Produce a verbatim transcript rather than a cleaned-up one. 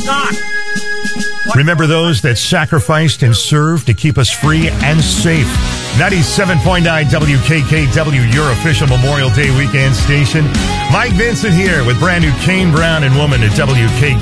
not. Remember those that sacrificed and served to keep us free and safe. ninety-seven point nine W K K W, your official Memorial Day weekend station. Mike Vincent here with brand new Kane Brown and Woman at W K K.